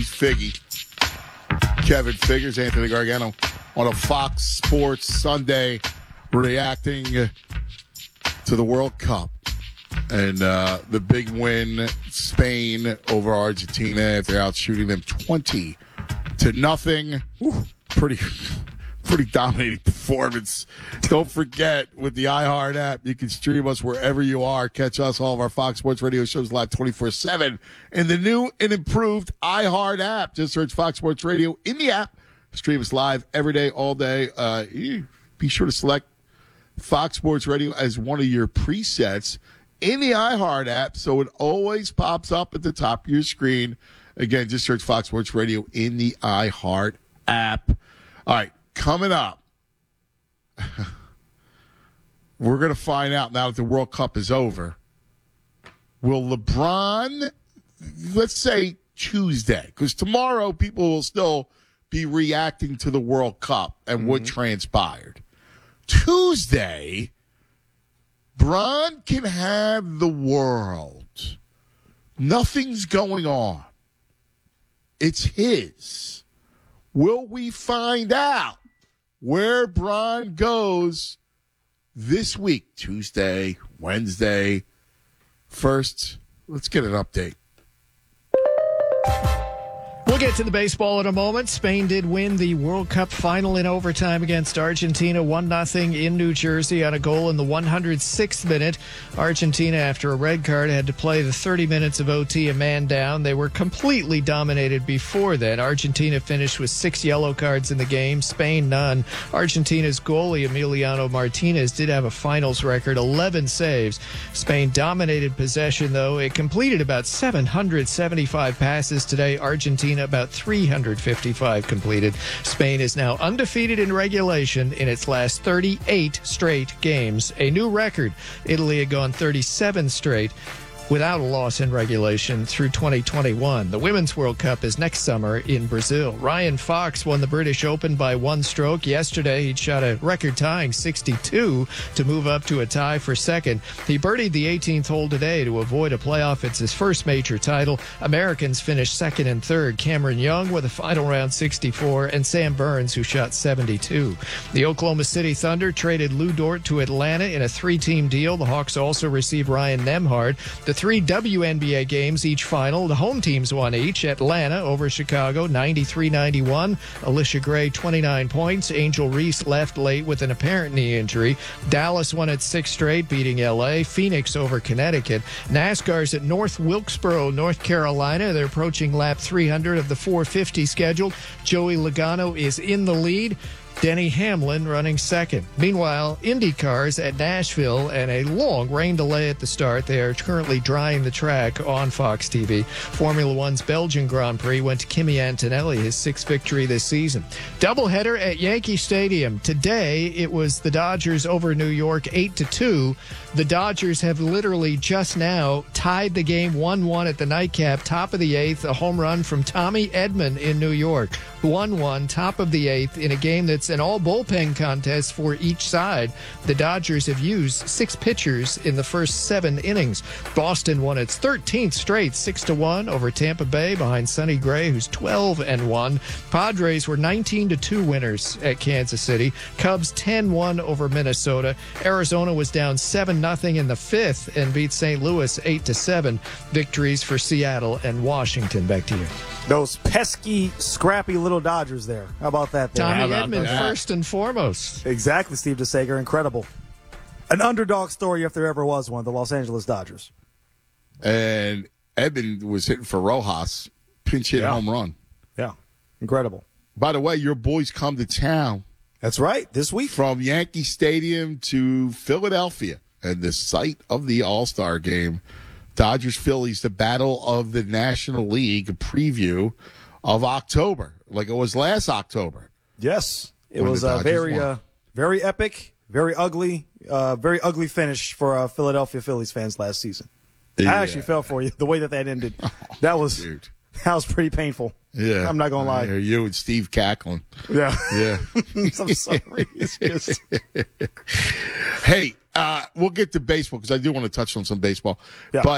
Figgy. Kevin Figures, Anthony Gargano on a Fox Sports Sunday reacting to the World Cup. And the big win, Spain over Argentina after out shooting them 20-0. Pretty dominating performance. Don't forget, with the iHeart app, you can stream us wherever you are. Catch us, all of our Fox Sports Radio shows live 24/7 in the new and improved iHeart app. Just search Fox Sports Radio in the app. Stream us live every day, all day. Be sure to select Fox Sports Radio as one of your presets in the iHeart app, so it always pops up at the top of your screen. Again, just search Fox Sports Radio in the iHeart app. All right, coming up, we're going to find out now that the World Cup is over. Will LeBron, let's say Tuesday, because tomorrow people will still be reacting to the World Cup and what transpired. Tuesday, Bron can have the world. Nothing's going on. It's his. Will we find out where Bron goes this week? Tuesday, Wednesday. First, let's get an update. We'll get to the baseball in a moment. Spain did win the World Cup final in overtime against Argentina, 1-0 in New Jersey on a goal in the 106th minute. Argentina, after a red card, had to play the 30 minutes of OT a man down. They were completely dominated before then. Argentina finished with 6 yellow cards in the game, Spain none. Argentina's goalie, Emiliano Martinez, did have a finals record, 11 saves. Spain dominated possession, though. It completed about 775 passes today. Argentina about 355 completed. Spain is now undefeated in regulation in its last 38 straight games, a new record. Italy had gone 37 straight without a loss in regulation through 2021. The Women's World Cup is next summer in Brazil. Ryan Fox won the British Open by 1 stroke. Yesterday, he'd shot a record-tying 62 to move up to a tie for second. He birdied the 18th hole today to avoid a playoff. It's his first major title. Americans finished second and third. Cameron Young with a final round 64, and Sam Burns, who shot 72. The Oklahoma City Thunder traded Lou Dort to Atlanta in a 3-team deal. The Hawks also received Ryan Nembhard. The 3 WNBA games each final. The home teams won each. Atlanta over Chicago, 93-91. Alicia Gray, 29 points. Angel Reese left late with an apparent knee injury. Dallas won at 6 straight, beating L.A. Phoenix over Connecticut. NASCAR's at North Wilkesboro, North Carolina. They're approaching lap 300 of the 450 schedule. Joey Logano is in the lead. Denny Hamlin running second. Meanwhile, IndyCar's at Nashville and a long rain delay at the start. They are currently drying the track on Fox TV. Formula One's Belgian Grand Prix went to Kimi Antonelli, his 6th victory this season. Doubleheader at Yankee Stadium. Today, it was the Dodgers over New York 8-2. The Dodgers have literally just now tied the game 1-1 at the nightcap, top of the 8th, a home run from Tommy Edman in New York. 1-1, top of the 8th, in a game that's an all-bullpen contest for each side. The Dodgers have used 6 pitchers in the first 7 innings. Boston won its 13th straight, 6-1 over Tampa Bay behind Sonny Gray, who's 12-1. Padres were 19-2 winners at Kansas City. Cubs 10-1 over Minnesota. Arizona was down 7-0 in the 5th and beat St. Louis 8-7. Victories for Seattle and Washington. Back to you. Those pesky, scrappy little Dodgers there. How about that? Tommy Edman first and foremost. Exactly, Steve DeSager. Incredible. An underdog story if there ever was one, the Los Angeles Dodgers. And Edman was hitting for Rojas. Pinch hit home run. Yeah, incredible. By the way, your boys come to town. That's right, this week. From Yankee Stadium to Philadelphia and the site of the All-Star game. Dodgers-Phillies, the battle of the National League, a preview of October, like it was last October. Yes, it was a very epic, very ugly finish for Philadelphia Phillies fans last season. Yeah. I actually felt for you the way that ended. That was pretty painful. Yeah, I'm not gonna lie. You and Steve cackling. Yeah, yeah. I'm sorry. It's just... Hey, we'll get to baseball because I do want to touch on some baseball. Yeah. But